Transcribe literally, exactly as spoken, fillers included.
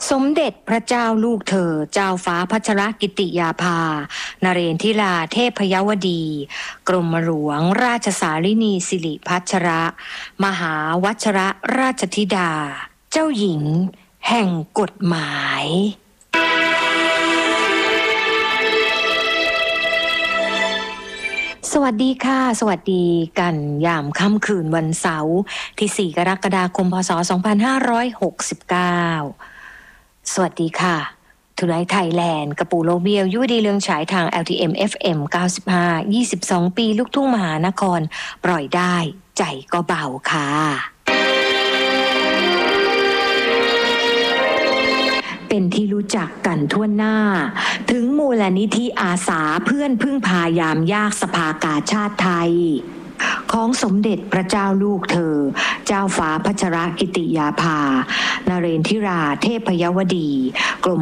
สมเด็จพระเจ้าลูกเธอเจ้าฟ้าพัชรกิติยาภานเรนทิราเทพยวดี กรมหลวงราชสารินีสิริพัชร มหาวัชรราชธิดา เจ้าหญิงแห่งกฎหมายสวัสดีค่ะสวัสดีกันยามค่ำคืนวันเสาร์ที่สี่กรกฎาคมพศสองพันห้าร้อยหกสิบเก้าสวัสดีค่ะทุไลไทยแลนด์กระปูโลเบียวยุวดีเรืองฉายทาง แอล ที เอ็ม เอฟ เอ็ม เก้าสิบห้า ยี่สิบสองปีลูกทุ่งมหานครปล่อยได้ใจก็เบาค่ะเป็นที่รู้จักกันทั่วหน้าถึงมูลนิธิอาสาเพื่อนพึ่งพายามยากสภากาชาติไทยของสมเด็จพระเจ้าลูกเธอเจ้าฟ้าพัชรกิติยาภานเรนทิราเทพยวดีกรม